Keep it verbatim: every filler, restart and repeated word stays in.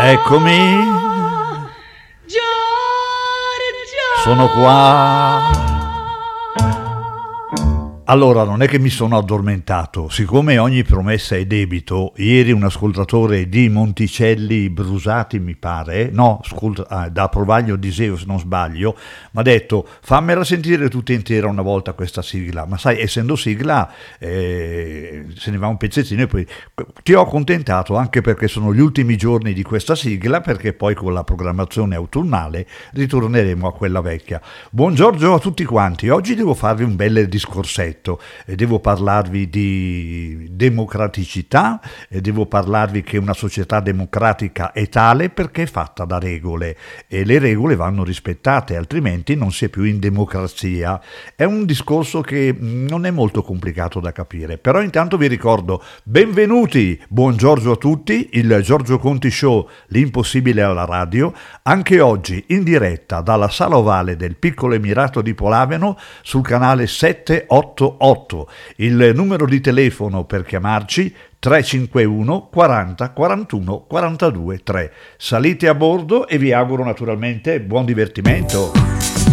Eccomi, Giorgio! sono qua. Allora, non è che mi sono addormentato, siccome ogni promessa è debito, ieri un ascoltatore di Monticelli Brusati, mi pare, no, ascolta, ah, da Provaglio Diseo se non sbaglio, mi ha detto fammela sentire tutta intera una volta questa sigla, ma sai, essendo sigla eh, se ne va un pezzettino e poi ti ho accontentato anche perché sono gli ultimi giorni di questa sigla, perché poi con la programmazione autunnale ritorneremo a quella vecchia. Buongiorno a tutti quanti, oggi devo farvi un bel discorsetto. E devo parlarvi di democraticità e devo parlarvi che una società democratica è tale perché è fatta da regole e le regole vanno rispettate, altrimenti non si è più in democrazia. È un discorso che non è molto complicato da capire, però intanto vi ricordo benvenuti, buongiorno a tutti, il Giorgio Conti Show, l'impossibile alla radio, anche oggi in diretta dalla Sala Ovale del Piccolo Emirato di Polaveno sul canale sette otto otto. Il numero di telefono per chiamarci tre cinque uno quaranta quarantuno quarantadue tre. Salite a bordo e vi auguro naturalmente buon divertimento.